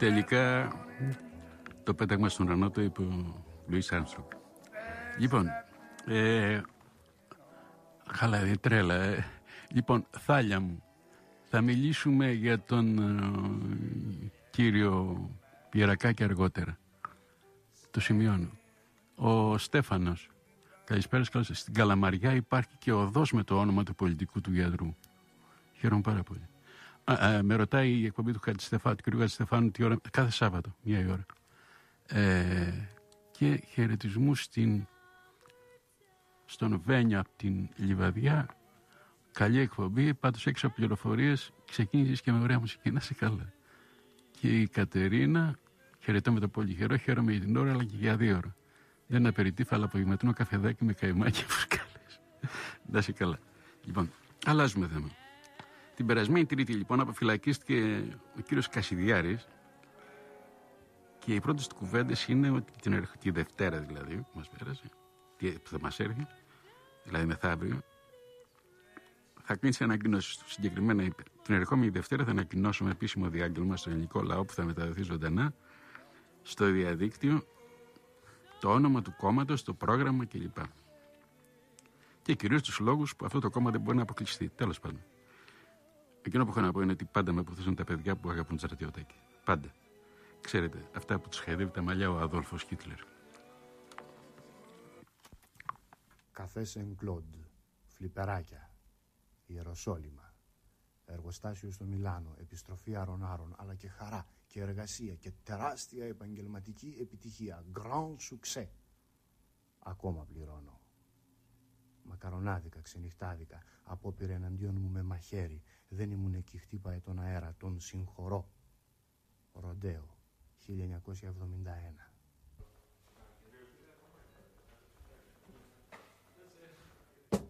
τελικά το πέταγμα στον ουρανό το είπε ο Λουίς Άρμστρονγκ. Λοιπόν, χαλαρή τρέλα. Λοιπόν, Θάλια μου, θα μιλήσουμε για τον κύριο Πιερακάκη αργότερα. Το σημειώνω. Ο Στέφανος, καλησπέρα, καλώς. Στην Καλαμαριά υπάρχει και οδός με το όνομα του πολιτικού του γιατρού. Χαίρομαι πάρα πολύ. Με ρωτάει η εκπομπή του κ. Χατζηστεφάνου τι ώρα, κάθε Σάββατο, 1 η ώρα. Και χαιρετισμού στον Βένιο από την Λιβαδιά. Καλή εκπομπή, πάντως έξω από πληροφορίες ξεκίνησες και με ωραία μουσική, να είσαι καλά. Και η Κατερίνα, χαιρετώ με το πολύ καιρό, χαίρομαι για την ώρα αλλά και για 2 ώρα. Δεν είναι απεριτήφα, αλλά απογευματινό καφεδάκι με καημάκι και φουσκάλες. Να είσαι καλά. Λοιπόν, αλλάζουμε θέμα. Την περασμένη Τρίτη, λοιπόν, αποφυλακίστηκε ο κύριος Κασιδιάρης και οι πρώτες του κουβέντες είναι ότι τη Δευτέρα δηλαδή που μας πέρασε, που θα μας έρθει, δηλαδή μεθαύριο, θα κλείσει ανακοινώσεις του. Συγκεκριμένα, την ερχόμενη Δευτέρα θα ανακοινώσουμε επίσημο διάγγελμα στο ελληνικό λαό που θα μεταδοθεί ζωντανά στο διαδίκτυο, το όνομα του κόμματος, το πρόγραμμα κλπ. Και κυρίως τους λόγους που αυτό το κόμμα δεν μπορεί να αποκλειστεί. Τέλος πάντων. Εκείνο που έχω να πω είναι ότι πάντα με αποθούσαν τα παιδιά που αγαπούν στρατιωτάκι. Πάντα. Ξέρετε, αυτά που τους χαϊδεύει τα μαλλιά ο Αδόλφος Χίτλερ. Καφέ Σεν Κλοντ, φλιπεράκια, Ιεροσόλυμα, εργοστάσιο στο Μιλάνο, επιστροφή άρων-άρων, αλλά και χαρά και εργασία και τεράστια επαγγελματική επιτυχία. Grand succès. Ακόμα πληρώνω. Μακαρονάδικα, ξενυχτάδικα, απόπειρε εναντίον μου με μαχαίρι. Δεν ήμουν εκεί, χτύπαε τον αέρα, τον συγχωρώ. Ροντέο, 1971.